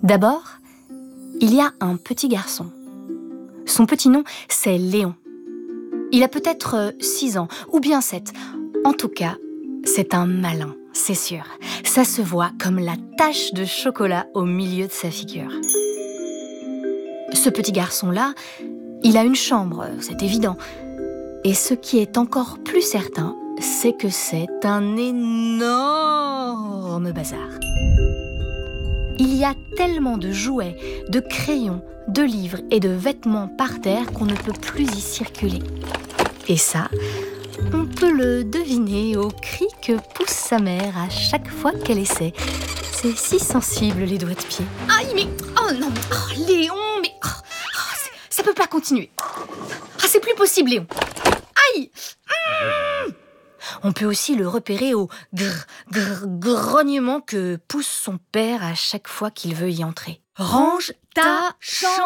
D'abord, il y a un petit garçon. Son petit nom, c'est Léon. Il a peut-être 6 ans, ou bien 7. En tout cas, c'est un malin, c'est sûr. Ça se voit comme la tache de chocolat au milieu de sa figure. Ce petit garçon-là, il a une chambre, c'est évident. Et ce qui est encore plus certain, c'est que c'est un énorme bazar. Il y a tellement de jouets, de crayons, de livres et de vêtements par terre qu'on ne peut plus y circuler. Et ça, on peut le deviner au cri que pousse sa mère à chaque fois qu'elle essaie. C'est si sensible, les doigts de pied. Aïe, mais... Oh non, Léon, mais... ça peut pas continuer. C'est plus possible, Léon. Aïe. On peut aussi le repérer au grognement que pousse son père à chaque fois qu'il veut y entrer. « Range ta chambre !»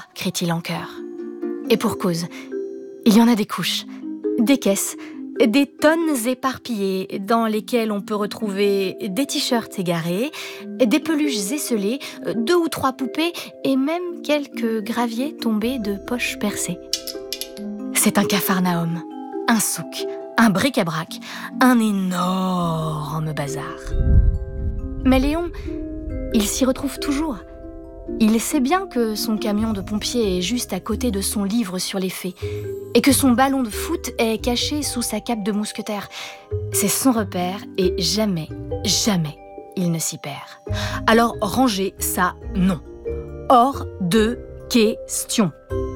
crie-t-il en chœur. Et pour cause, il y en a des couches, des caisses, des tonnes éparpillées dans lesquelles on peut retrouver des t-shirts égarés, des peluches esselées, 2 ou 3 poupées et même quelques graviers tombés de poches percées. C'est un capharnaüm, un souk, un bric-à-brac, un énorme bazar. Mais Léon, il s'y retrouve toujours. Il sait bien que son camion de pompier est juste à côté de son livre sur les fées et que son ballon de foot est caché sous sa cape de mousquetaire. C'est son repère et jamais, jamais il ne s'y perd. Alors ranger ça, non. Hors de question.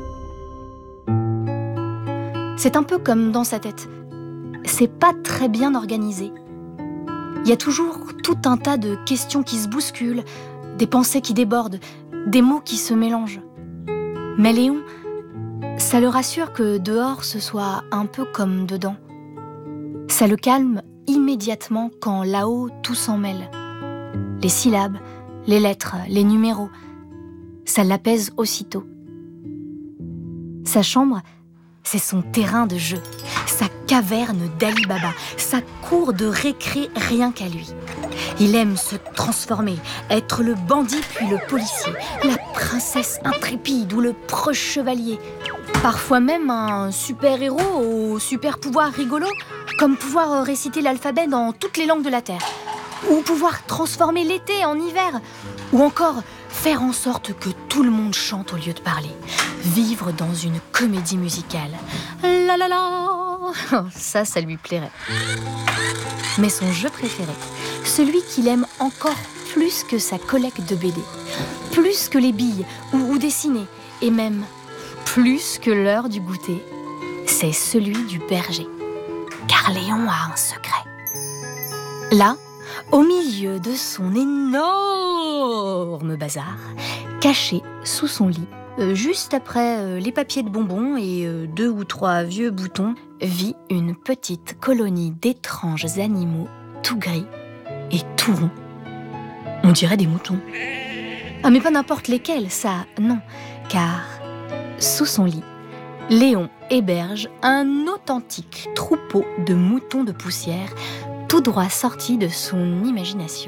C'est un peu comme dans sa tête. C'est pas très bien organisé. Il y a toujours tout un tas de questions qui se bousculent, des pensées qui débordent, des mots qui se mélangent. Mais Léon, ça le rassure que dehors ce soit un peu comme dedans. Ça le calme immédiatement quand là-haut tout s'en mêle. Les syllabes, les lettres, les numéros, ça l'apaise aussitôt. Sa chambre, c'est son terrain de jeu, sa caverne d'Ali Baba, sa cour de récré rien qu'à lui. Il aime se transformer, être le bandit puis le policier, la princesse intrépide ou le proche chevalier. Parfois même un super-héros au super-pouvoir rigolo, comme pouvoir réciter l'alphabet dans toutes les langues de la Terre. Ou pouvoir transformer l'été en hiver. Ou encore faire en sorte que tout le monde chante au lieu de parler. Vivre dans une comédie musicale. La la la. Ça lui plairait. Mais son jeu préféré, celui qu'il aime encore plus que sa collecte de BD, plus que les billes ou dessiner, et même plus que l'heure du goûter, c'est celui du berger. Car Léon a un secret. Là, au milieu de son énorme bazar, caché sous son lit, juste après les papiers de bonbons et 2 ou 3 vieux boutons, vit une petite colonie d'étranges animaux tout gris et tout ronds. On dirait des moutons. Ah, mais pas n'importe lesquels, ça, non. Car, sous son lit, Léon héberge un authentique troupeau de moutons de poussière, tout droit sortis de son imagination.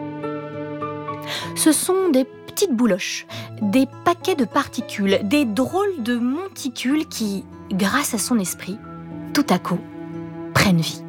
Ce sont des petites bouloches, des paquets de particules, des drôles de monticules qui, grâce à son esprit, tout à coup, prennent vie.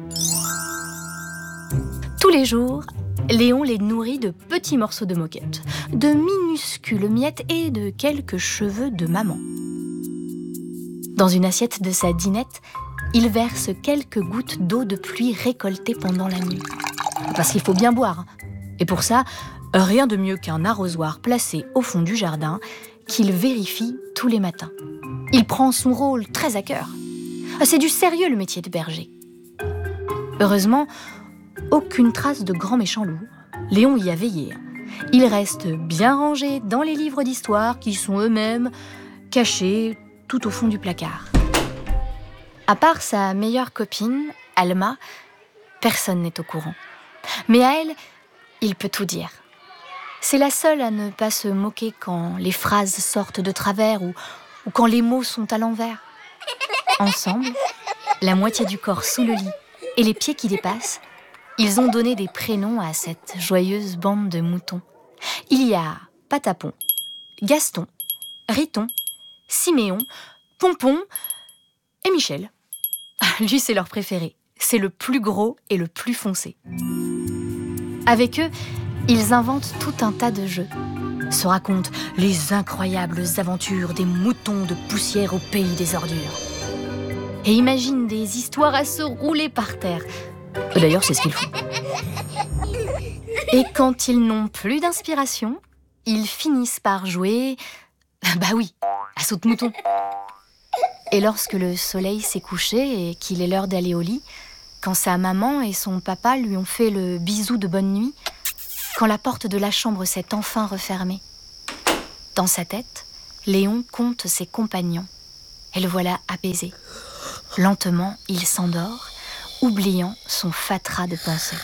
Tous les jours, Léon les nourrit de petits morceaux de moquette, de minuscules miettes et de quelques cheveux de maman. Dans une assiette de sa dinette, il verse quelques gouttes d'eau de pluie récoltées pendant la nuit. Parce qu'il faut bien boire. Et pour ça, rien de mieux qu'un arrosoir placé au fond du jardin qu'il vérifie tous les matins. Il prend son rôle très à cœur. C'est du sérieux le métier de berger. Heureusement, aucune trace de grand méchant loup. Léon y a veillé. Il reste bien rangé dans les livres d'histoire qui sont eux-mêmes cachés tout au fond du placard. À part sa meilleure copine, Alma, personne n'est au courant. Mais à elle, il peut tout dire. C'est la seule à ne pas se moquer quand les phrases sortent de travers ou quand les mots sont à l'envers. Ensemble, la moitié du corps sous le lit et les pieds qui dépassent, ils ont donné des prénoms à cette joyeuse bande de moutons. Il y a Patapon, Gaston, Riton, Siméon, Pompon et Michel. Lui, c'est leur préféré. C'est le plus gros et le plus foncé. Avec eux, ils inventent tout un tas de jeux. Se racontent les incroyables aventures des moutons de poussière au pays des ordures. Et imaginent des histoires à se rouler par terre. D'ailleurs, c'est ce qu'ils font. Et quand ils n'ont plus d'inspiration, ils finissent par jouer, à saute-mouton. Et lorsque le soleil s'est couché et qu'il est l'heure d'aller au lit, quand sa maman et son papa lui ont fait le bisou de bonne nuit, quand la porte de la chambre s'est enfin refermée, dans sa tête, Léon compte ses compagnons et le voilà apaisé. Lentement, il s'endort, oubliant son fatras de pensées.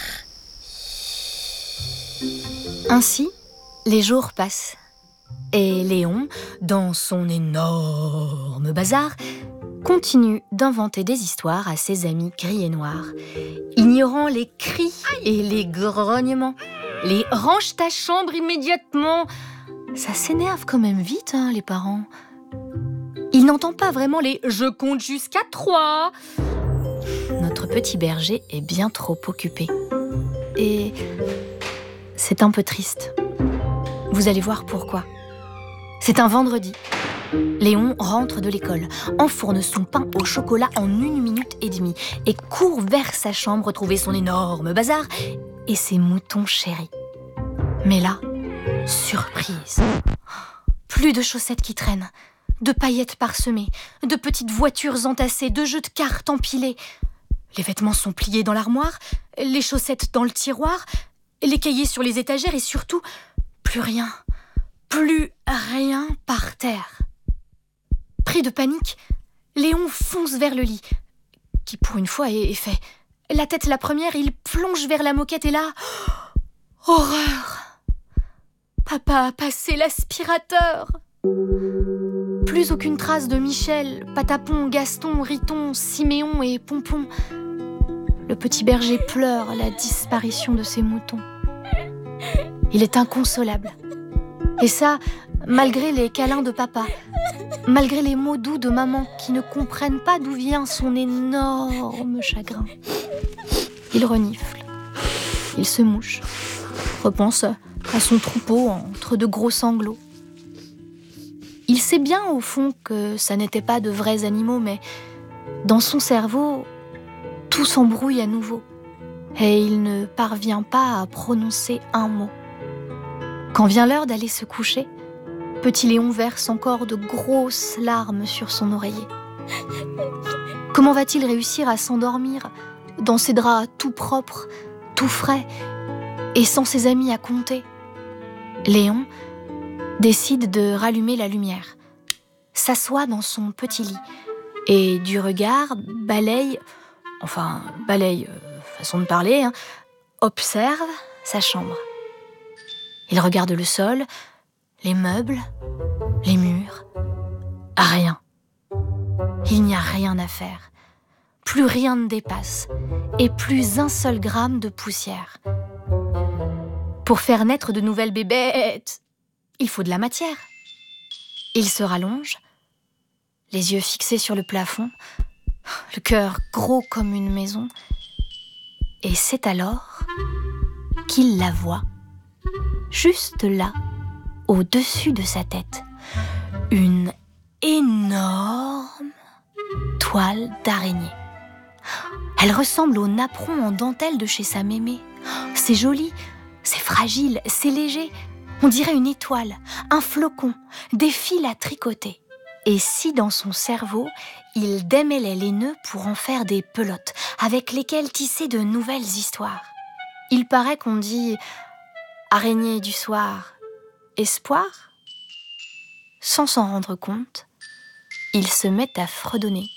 Ainsi, les jours passent. Et Léon, dans son énorme bazar, continue d'inventer des histoires à ses amis gris et noirs, ignorant les cris et les grognements, les « range ta chambre immédiatement ». Ça s'énerve quand même vite, les parents. Il n'entend pas vraiment les « je compte jusqu'à 3 ». Notre petit berger est bien trop occupé. Et c'est un peu triste. Vous allez voir pourquoi. C'est un vendredi. Léon rentre de l'école, enfourne son pain au chocolat en 1 minute et demie et court vers sa chambre trouver son énorme bazar et ses moutons chéris. Mais là, surprise. Plus de chaussettes qui traînent, de paillettes parsemées, de petites voitures entassées, de jeux de cartes empilés. Les vêtements sont pliés dans l'armoire, les chaussettes dans le tiroir, les cahiers sur les étagères et surtout, plus rien par terre. Pris de panique, Léon fonce vers le lit, qui pour une fois est fait. La tête la première, il plonge vers la moquette et là... horreur! Papa a passé l'aspirateur! Plus aucune trace de Michel, Patapon, Gaston, Riton, Siméon et Pompon. Le petit berger pleure la disparition de ses moutons. Il est inconsolable. Et ça, malgré les câlins de papa, malgré les mots doux de maman qui ne comprennent pas d'où vient son énorme chagrin. Il renifle, il se mouche, repense à son troupeau entre de gros sanglots. Il sait bien au fond que ça n'était pas de vrais animaux, mais dans son cerveau, tout s'embrouille à nouveau et il ne parvient pas à prononcer un mot. Quand vient l'heure d'aller se coucher, petit Léon verse encore de grosses larmes sur son oreiller. Comment va-t-il réussir à s'endormir dans ses draps tout propres, tout frais et sans ses amis à compter? Léon décide de rallumer la lumière, s'assoit dans son petit lit et du regard balaye, façon de parler, observe sa chambre. Il regarde le sol, les meubles, les murs. Rien. Il n'y a rien à faire. Plus rien ne dépasse et plus un seul gramme de poussière. Pour faire naître de nouvelles bébêtes, il faut de la matière. Il se rallonge, les yeux fixés sur le plafond, le cœur gros comme une maison. Et c'est alors qu'il la voit, juste là, au-dessus de sa tête, une énorme toile d'araignée. Elle ressemble au napperon en dentelle de chez sa mémé. C'est joli, c'est fragile, c'est léger. On dirait une étoile, un flocon, des fils à tricoter. Et si dans son cerveau, il démêlait les nœuds pour en faire des pelotes avec lesquelles tisser de nouvelles histoires. Il paraît qu'on dit « araignée du soir, espoir ». Sans s'en rendre compte, il se met à fredonner